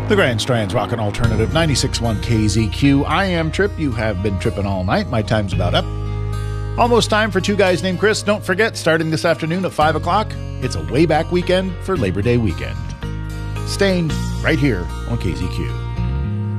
The Grand Strand's Rockin' Alternative 96.1 KZQ. I am Trip. You have been tripping all night. My time's about up. Almost time for Two Guys Named Chris. Don't forget, starting this afternoon at 5 o'clock, it's a way back weekend for Labor Day weekend. Staying right here on KZQ.